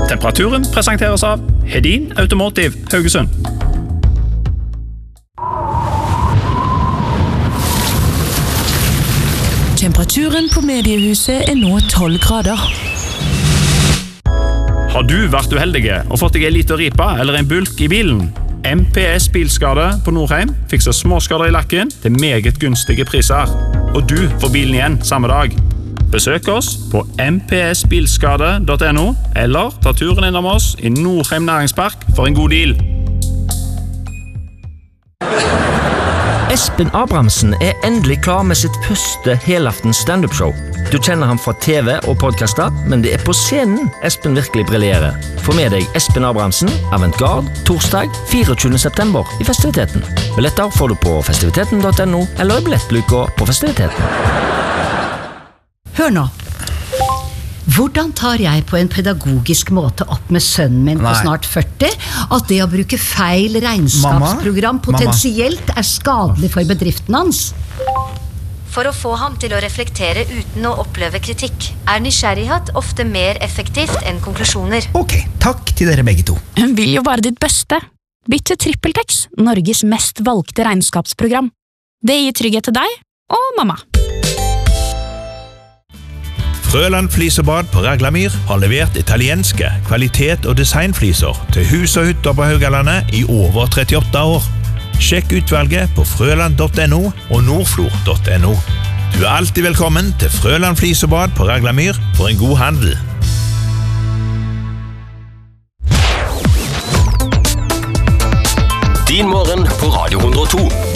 Temperaturen presenteres av Hedin Automotive Haugesund. Temperaturen på mediehuset nå 12 grader. Har du vært uheldige og fått deg en liten ripa eller en bulk i bilen? MPS Bilskade på Nordheim fikser småskader i lakken til meget gunstige priser. Og du får bilen igjen samme dag. Besøk oss på mpsbilskade.no eller ta turen innom oss i Nordheim Næringspark for en god deal. Espen Abrahamsen endelig klar med sitt første helaftens stand-up-show. Du kjenner ham fra TV og podcaster, men det på scenen Espen virkelig briljerer. Få med deg Espen Abrahamsen, Avantgarde, torsdag 24. september i festiviteten. Billetter får du på festiviteten.no eller i billettluka på festiviteten. Hør nå. Hvordan tar jeg på en pedagogisk måte opp med sønnen min på snart 40 at det å bruke feil regnskapsprogram potensielt skadelig for bedriften hans? For å få ham til å reflektere uten å oppleve kritikk, nysgjerrighet ofte mer effektivt enn konklusjoner. Ok, takk til dere begge to. Hun vil jo bare ditt beste. Bytt til TrippelTex, Norges mest valgte regnskapsprogram. Det gir trygghet til deg og mamma. Frøland Flisebad på Raglamyr har levert italienske kvalitet- og designfliser til hus og hytter på Haugalandet i over 38 år. Sjekk utvalget på frøland.no og nordflor.no. Du alltid velkommen til Frøland Flisebad på Raglamyr for en god handel. Din morgen på Radio 102.